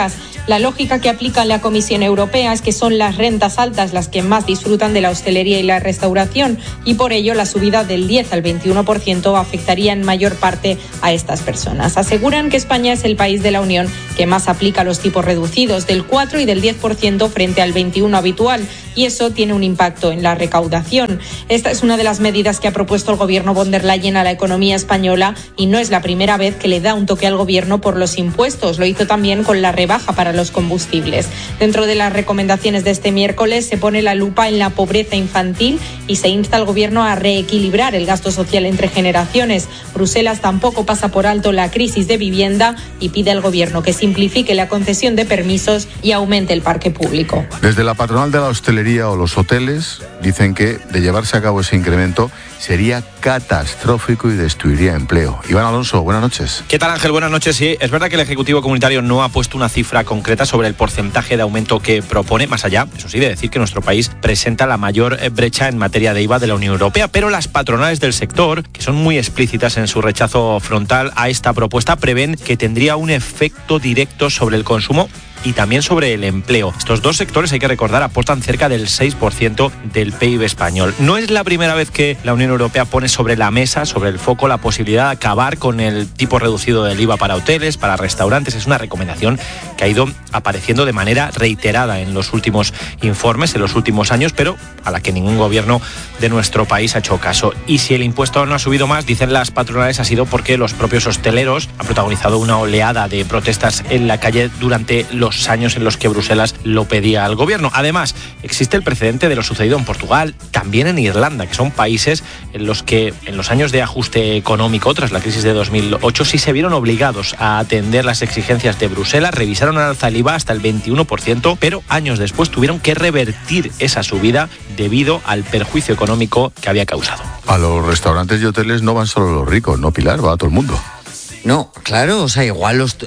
La lógica que aplica la Comisión Europea es que son las rentas altas las que más disfrutan de la hostelería y la restauración, y por ello la subida del 10 al 21% afectaría en mayor parte a estas personas. Aseguran que España es el país de la Unión que más aplica los tipos reducidos, del 4 y del 10% frente al 21% habitual, y eso tiene un impacto en la recaudación. Esta es una de las medidas que ha propuesto el gobierno von der Leyen a la economía española, y no es la primera vez que le da un toque al gobierno por los impuestos. Lo hizo también con la rebaja para los combustibles. Dentro de las recomendaciones de este miércoles se pone la lupa en la pobreza infantil y se insta al gobierno a reequilibrar el gasto social entre generaciones. Bruselas tampoco pasa por alto la crisis de vivienda y pide al gobierno que simplifique la concesión de permisos y aumente el parque público. Desde la patronal de la hostelería o los hoteles dicen que de llevarse a cabo ese incremento sería catastrófico y destruiría empleo. Iván Alonso, buenas noches. ¿Qué tal, Ángel? Buenas noches. Sí, es verdad que el Ejecutivo Comunitario no ha puesto una cifra concreta sobre el porcentaje de aumento que propone, más allá, eso sí, de decir que nuestro país presenta la mayor brecha en materia de IVA de la Unión Europea, pero las patronales del sector, que son muy explícitas en su rechazo frontal a esta propuesta, prevén que tendría un efecto directo sobre el consumo y también sobre el empleo. Estos dos sectores, hay que recordar, aportan cerca del 6% del PIB español. No es la primera vez que la Unión Europea pone sobre la mesa, sobre el foco, la posibilidad de acabar con el tipo reducido del IVA para hoteles, para restaurantes. Es una recomendación que ha ido apareciendo de manera reiterada en los últimos informes, en los últimos años, pero a la que ningún gobierno de nuestro país ha hecho caso. Y si el impuesto no ha subido más, dicen las patronales, ha sido porque los propios hosteleros han protagonizado una oleada de protestas en la calle durante los años en los que Bruselas lo pedía al gobierno. Además, existe el precedente de lo sucedido en Portugal, también en Irlanda, que son países en los que en los años de ajuste económico tras la crisis de 2008 sí se vieron obligados a atender las exigencias de Bruselas, revisaron al alza el IVA hasta el 21%, pero años después tuvieron que revertir esa subida debido al perjuicio económico que había causado. A los restaurantes y hoteles no van solo los ricos, no, Pilar, va a todo el mundo. No, claro, o sea, igual los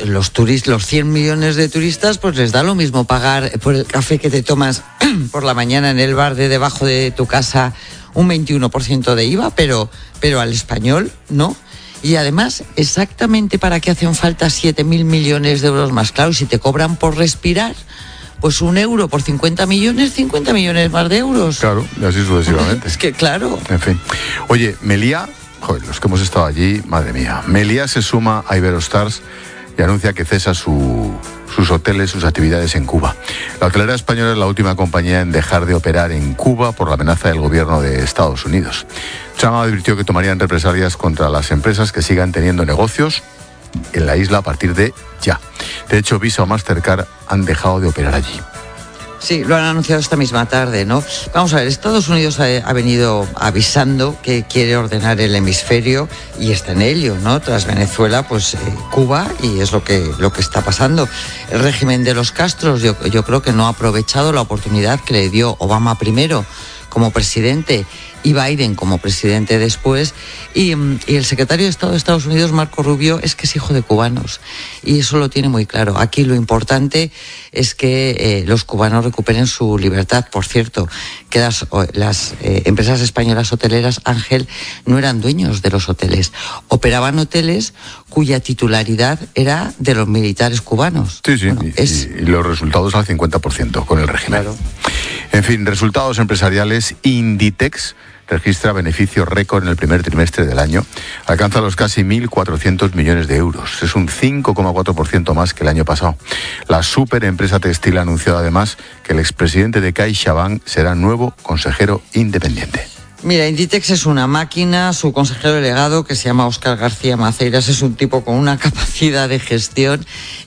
100 millones de turistas, pues les da lo mismo pagar por el café que te tomas por la mañana en el bar de debajo de tu casa un 21% de IVA, pero al español no. Y además, exactamente para qué hacen falta 7.000 millones de euros más. Claro, si te cobran por respirar, pues €1 por 50 millones más de euros. Claro, y así sucesivamente. Es que claro. En fin. Oye, Meliá, joder, los que hemos estado allí, madre mía. Meliá se suma a Iberostars y anuncia que cesa sus hoteles, sus actividades en Cuba. La hotelera española es la última compañía en dejar de operar en Cuba por la amenaza del gobierno de Estados Unidos. Chama advirtió que tomarían represalias contra las empresas que sigan teniendo negocios en la isla a partir de ya. De hecho, Visa o Mastercard han dejado de operar allí. Sí, lo han anunciado esta misma tarde, ¿no? Vamos a ver, Estados Unidos ha venido avisando que quiere ordenar el hemisferio y está en ello, ¿no? Tras Venezuela, pues Cuba, y es lo que está pasando. El régimen de los Castros, yo creo que no ha aprovechado la oportunidad que le dio Obama primero como presidente y Biden como presidente después, y el secretario de Estado de Estados Unidos, Marco Rubio, es que es hijo de cubanos y eso lo tiene muy claro. Aquí lo importante es que los cubanos recuperen su libertad. Por cierto, que las empresas españolas hoteleras, Ángel, no eran dueños de los hoteles, operaban hoteles cuya titularidad era de los militares cubanos. Sí, bueno, y los resultados al 50% con el régimen. Claro. En fin, resultados empresariales. Inditex registra beneficios récord en el primer trimestre del año. Alcanza los casi 1.400 millones de euros. Es un 5,4% más que el año pasado. La superempresa textil ha anunciado además que el expresidente de CaixaBank será nuevo consejero independiente. Mira, Inditex es una máquina, su consejero delegado, que se llama Óscar García Maceiras, es un tipo con una capacidad de gestión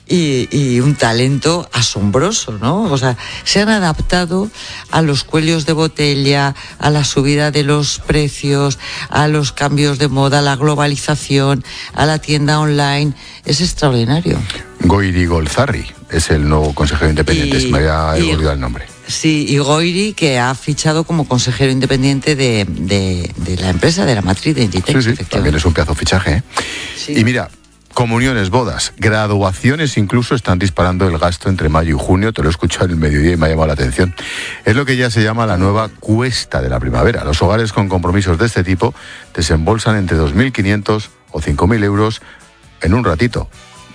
y un talento asombroso, ¿no? O sea, se han adaptado a los cuellos de botella, a la subida de los precios, a los cambios de moda, a la globalización, a la tienda online. Es extraordinario. Goiri Golzarri es el nuevo consejero independiente, se me había olvidado el nombre. Sí, y Goiri, que ha fichado como consejero independiente de la empresa, de la matriz de Inditex. Sí, también es un pedazo de fichaje, ¿eh? Sí. Y mira, comuniones, bodas, graduaciones incluso están disparando el gasto entre mayo y junio. Te lo he escuchado en el mediodía y me ha llamado la atención. Es lo que ya se llama la nueva cuesta de la primavera. Los hogares con compromisos de este tipo desembolsan entre 2.500 o 5.000 euros en un ratito.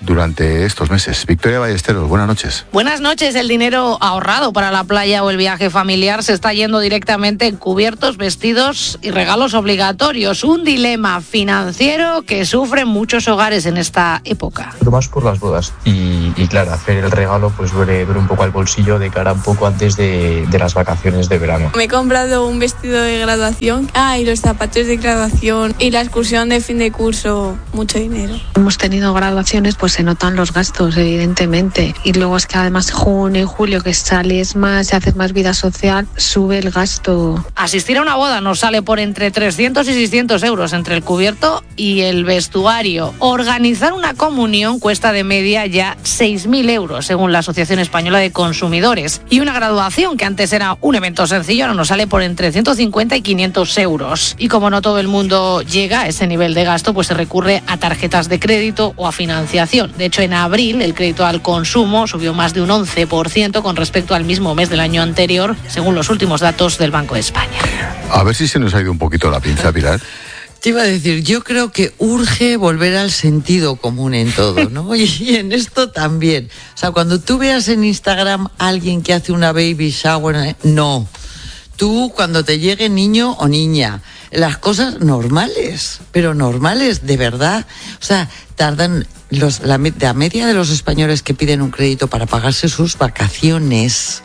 durante estos meses. Victoria Ballesteros, buenas noches. Buenas noches. El dinero ahorrado para la playa o el viaje familiar se está yendo directamente en cubiertos, vestidos y regalos obligatorios. Un dilema financiero que sufren muchos hogares en esta época. Más por las bodas y claro, hacer el regalo pues duele un poco al bolsillo de cara un poco antes de las vacaciones de verano. Me he comprado un vestido de graduación, y los zapatos de graduación y la excursión de fin de curso, mucho dinero. Hemos tenido graduaciones, pues se notan los gastos, evidentemente. Y luego es que además junio y julio, que sales más y haces más vida social, sube el gasto. Asistir a una boda nos sale por entre 300 y 600 euros entre el cubierto y el vestuario. Organizar una comunión cuesta de media ya 6.000 euros, según la Asociación Española de Consumidores. Y una graduación, que antes era un evento sencillo, ahora nos sale por entre 150 y 500 euros. Y como no todo el mundo llega a ese nivel de gasto, pues se recurre a tarjetas de crédito o a financiación. De hecho, en abril el crédito al consumo subió más de un 11% con respecto al mismo mes del año anterior, según los últimos datos del Banco de España. A ver si se nos ha ido un poquito la pinza, Pilar. Te iba a decir, yo creo que urge volver al sentido común en todo, ¿no? Y en esto también. O sea, cuando tú veas en Instagram a alguien que hace una baby shower, no. Tú, cuando te llegue niño o niña, las cosas normales, pero normales, de verdad. O sea, tardan la media de los españoles que piden un crédito para pagarse sus vacaciones,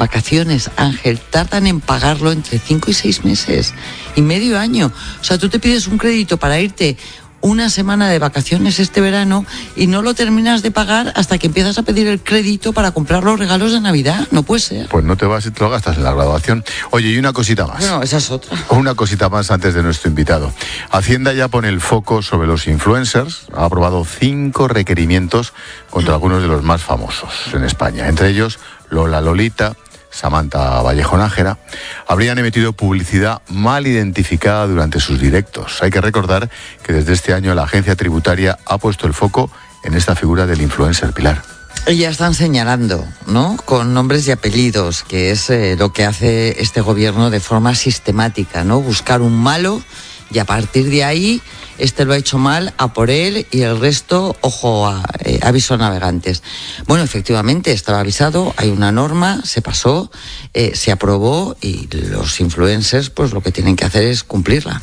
Ángel, tardan en pagarlo entre 5 y 6 meses y medio año. O sea, tú te pides un crédito para irte una semana de vacaciones este verano y no lo terminas de pagar hasta que empiezas a pedir el crédito para comprar los regalos de Navidad. No puede ser. Pues no te vas y te lo gastas en la graduación. Oye, y una cosita más. Bueno, esa es otra. Una cosita más antes de nuestro invitado. Hacienda ya pone el foco sobre los influencers. Ha aprobado 5 requerimientos contra algunos de los más famosos en España. Entre ellos, Lola Lolita, Samantha Vallejo Nájera, habrían emitido publicidad mal identificada durante sus directos. Hay que recordar que desde este año la agencia tributaria ha puesto el foco en esta figura del influencer, Pilar. Ya están señalando, ¿no?, con nombres y apellidos, que es lo que hace este gobierno de forma sistemática, ¿no? Buscar un malo y a partir de ahí, este lo ha hecho mal, a por él, y el resto, ojo, aviso a navegantes. Bueno, efectivamente, estaba avisado, hay una norma, se pasó, se aprobó, y los influencers, pues lo que tienen que hacer es cumplirla.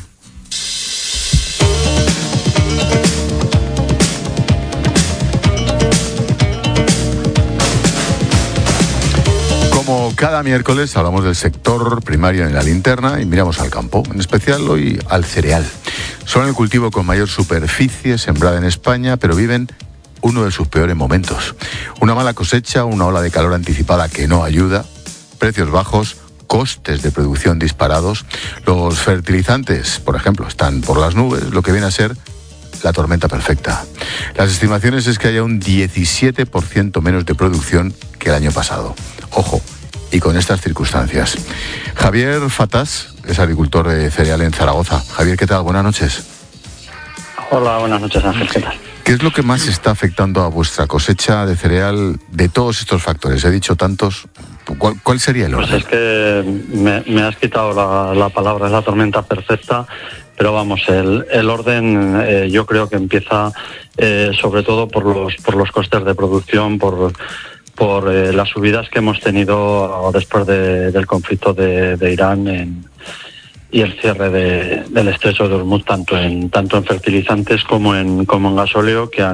Como cada miércoles hablamos del sector primario en la linterna y miramos al campo, en especial hoy al cereal. Son el cultivo con mayor superficie sembrada en España, pero viven uno de sus peores momentos. Una mala cosecha, una ola de calor anticipada que no ayuda, precios bajos, costes de producción disparados. Los fertilizantes, por ejemplo, están por las nubes, lo que viene a ser la tormenta perfecta. Las estimaciones es que haya un 17% menos de producción que el año pasado. Ojo, y con estas circunstancias. Javier Fatás es agricultor de cereal en Zaragoza. Javier, ¿qué tal? Buenas noches. Hola, buenas noches, Ángel. ¿Qué tal? ¿Qué es lo que más está afectando a vuestra cosecha de cereal de todos estos factores? He dicho tantos. ¿Cuál sería el orden? Pues es que me has quitado la palabra, es la tormenta perfecta, pero vamos, el orden yo creo que empieza sobre todo por los costes de producción, por las subidas que hemos tenido después del conflicto de Irán y el cierre del estrecho de Hormuz, tanto en fertilizantes como en gasóleo, que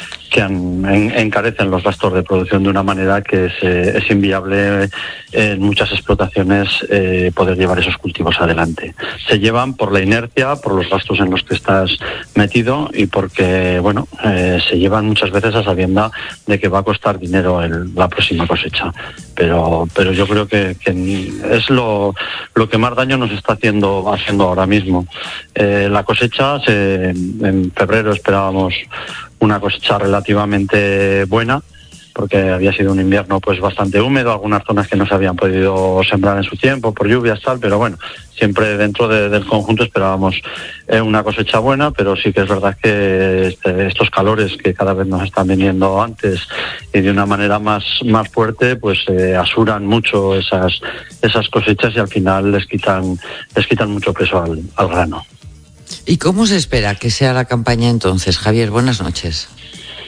encarecen los gastos de producción de una manera que es inviable en muchas explotaciones poder llevar esos cultivos adelante. Se llevan por la inercia, por los gastos en los que estás metido y porque, bueno, se llevan muchas veces a sabienda de que va a costar dinero la próxima cosecha. Pero yo creo que es lo que más daño nos está haciendo ahora mismo. La cosecha, en febrero esperábamos una cosecha relativamente buena, porque había sido un invierno pues bastante húmedo, algunas zonas que no se habían podido sembrar en su tiempo por lluvias, tal, pero bueno, siempre dentro del conjunto esperábamos una cosecha buena, pero sí que es verdad que estos calores que cada vez nos están viniendo antes y de una manera más fuerte, pues asuran mucho esas cosechas y al final les quitan mucho peso al grano. ¿Y cómo se espera que sea la campaña entonces, Javier? Buenas noches.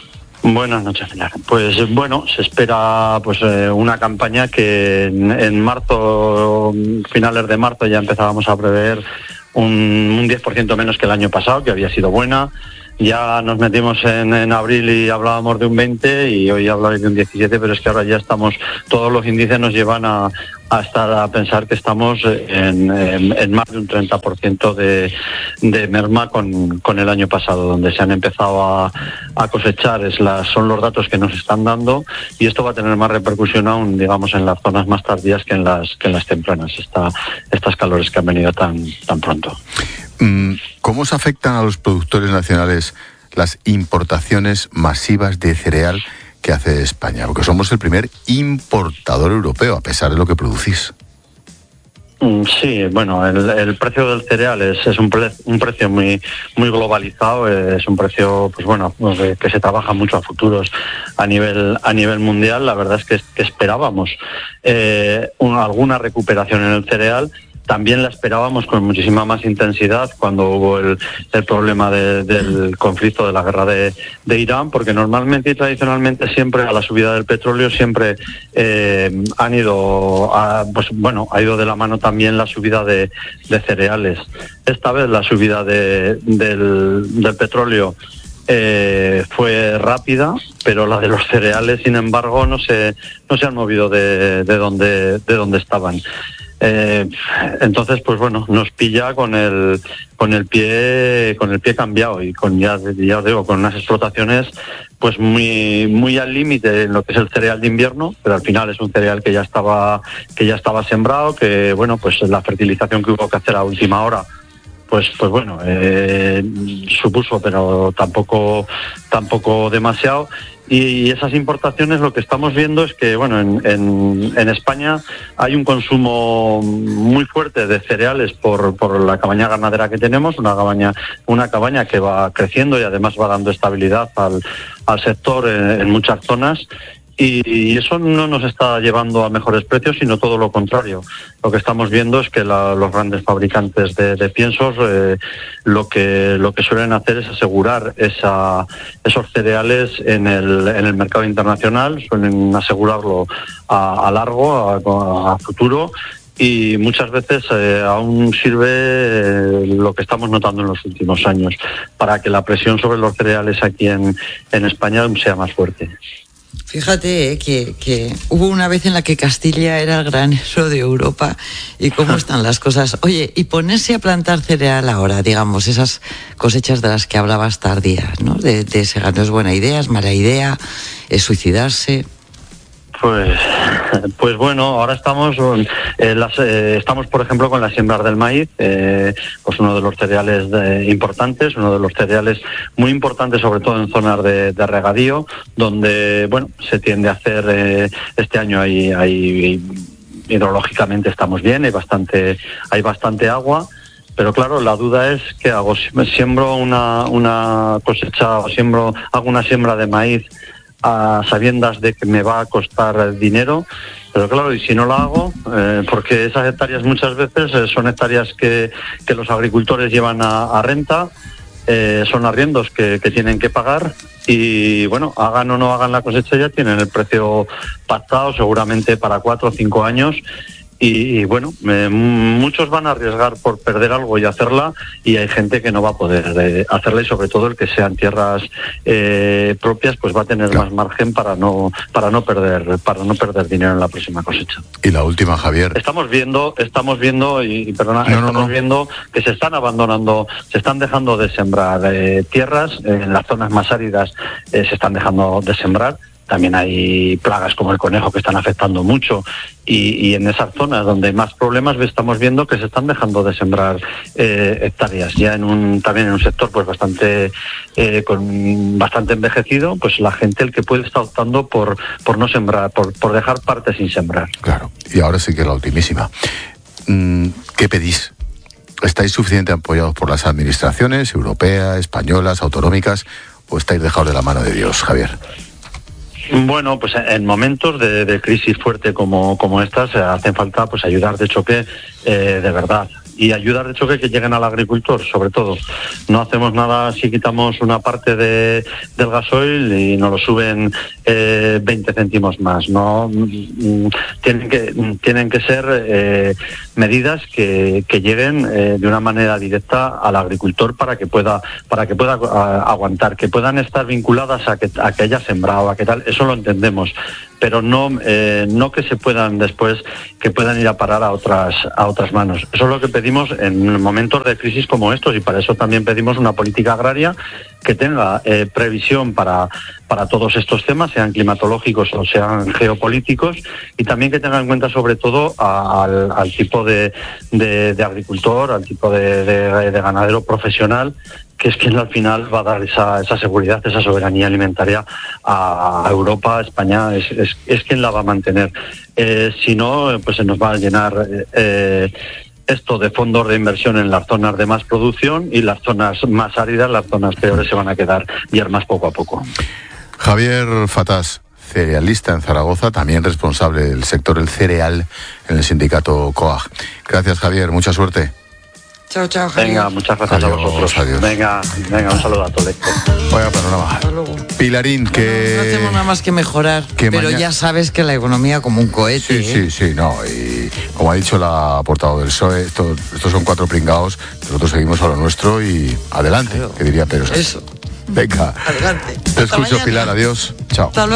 Buenas noches, Pilar. Pues bueno, se espera una campaña que en marzo, finales de marzo, ya empezábamos a prever un 10% menos que el año pasado, que había sido buena. Ya nos metimos en abril y hablábamos de un 20 y hoy habláis de un 17, pero es que ahora ya estamos, todos los índices nos llevan a pensar que estamos en más de un 30% de merma con el año pasado, donde se han empezado a cosechar, son los datos que nos están dando, y esto va a tener más repercusión aún, digamos, en las zonas más tardías que en las tempranas, estas calores que han venido tan pronto. ¿Cómo se afectan a los productores nacionales las importaciones masivas de cereal que hace España? Porque somos el primer importador europeo, a pesar de lo que producís. Sí, bueno, el precio del cereal es un precio muy globalizado, es un precio que se trabaja mucho a futuros a nivel mundial. La verdad es que esperábamos alguna recuperación en el cereal. También la esperábamos con muchísima más intensidad cuando hubo el problema del conflicto, de la guerra de Irán, porque normalmente y tradicionalmente siempre a la subida del petróleo siempre ha ido de la mano también la subida de cereales. Esta vez la subida del petróleo fue rápida, pero la de los cereales, sin embargo, no se han movido de donde estaban. Entonces, nos pilla con el pie cambiado y ya os digo, con unas explotaciones pues muy al límite en lo que es el cereal de invierno, pero al final es un cereal que ya estaba sembrado, que la fertilización que hubo que hacer a última hora supuso, pero tampoco demasiado. Y esas importaciones, lo que estamos viendo es que en España hay un consumo muy fuerte de cereales por la cabaña ganadera que tenemos, una cabaña que va creciendo y además va dando estabilidad al sector en muchas zonas. Y eso no nos está llevando a mejores precios, sino todo lo contrario. Lo que estamos viendo es que los grandes fabricantes de piensos lo que suelen hacer es asegurar esos cereales en el mercado internacional, suelen asegurarlo a largo, a futuro. Y muchas veces aún sirve lo que estamos notando en los últimos años para que la presión sobre los cereales aquí en España sea más fuerte. Fíjate que hubo una vez en la que Castilla era el granero de Europa y cómo están las cosas. Oye, y ponerse a plantar cereal ahora, digamos, esas cosechas de las que hablabas tardías, ¿no? De ese ganado, ¿es buena idea, es mala idea, es suicidarse? Pues bueno, ahora estamos por ejemplo con la siembra del maíz, uno de los cereales importantes, uno de los cereales muy importantes, sobre todo en zonas de regadío, donde se tiende a hacer este año hay hidrológicamente estamos bien, hay bastante agua. Pero claro, la duda es ¿qué hago? ¿Siembro una cosecha o hago una siembra de maíz a sabiendas de que me va a costar dinero? Pero claro, y si no lo hago, porque esas hectáreas muchas veces son hectáreas que los agricultores llevan a renta, son arriendos que tienen que pagar y hagan o no hagan la cosecha ya tienen el precio pactado seguramente para 4 o 5 años. Y muchos van a arriesgar por perder algo y hacerla, y hay gente que no va a poder hacerla, y sobre todo el que sean tierras propias pues va a tener más margen para no perder dinero en la próxima cosecha. Y la última, Javier. Estamos viendo viendo que se están dejando de sembrar tierras en las zonas más áridas, se están dejando de sembrar. También hay plagas como el conejo que están afectando mucho y en esas zonas donde hay más problemas estamos viendo que se están dejando de sembrar hectáreas. Ya también en un sector pues bastante envejecido, pues la gente, el que puede, está optando por no sembrar, por dejar partes sin sembrar. Claro, y ahora sí que es la ultimísima. ¿Qué pedís? ¿Estáis suficientemente apoyados por las administraciones europeas, españolas, autonómicas, o estáis dejados de la mano de Dios, Javier? Bueno, pues en momentos de crisis fuerte como estas hacen falta pues ayudar de choque de verdad. ayudas de choque que lleguen al agricultor, sobre todo. No hacemos nada si quitamos una parte del gasoil y nos lo suben 20 céntimos más. No tienen que ser medidas que lleguen de una manera directa al agricultor para que pueda aguantar, que puedan estar vinculadas a que haya sembrado, a que tal. Eso lo entendemos, pero no que se puedan después, que puedan ir a parar a otras manos. Eso es lo que pedimos en momentos de crisis como estos, y para eso también pedimos una política agraria que tenga previsión para todos estos temas, sean climatológicos o sean geopolíticos, y también que tenga en cuenta sobre todo al tipo de agricultor, al tipo de ganadero profesional, que es quien al final va a dar esa seguridad, esa soberanía alimentaria a Europa, a España, es quien la va a mantener. Si no, pues se nos va a llenar esto de fondos de inversión en las zonas de más producción, y las zonas más áridas, las zonas peores, se van a quedar yermas poco a poco. Javier Fatás, cerealista en Zaragoza, también responsable del sector del cereal en el sindicato COAG. Gracias, Javier, mucha suerte. Chao, chao, Javier. Venga, muchas gracias a vosotros. Adiós. Venga, un saludo a todos. Vaya panorama. Pilarín, que... No hacemos nada más que mejorar, pero ya sabes que la economía como un cohete. Sí, no. Y como ha dicho la portavoz del PSOE, estos son 4 pringaos, nosotros seguimos a lo nuestro y adelante, claro, que diría Pedro Sánchez. Eso. Venga. Adelante. Te escucho, Pilar, adiós. Chao.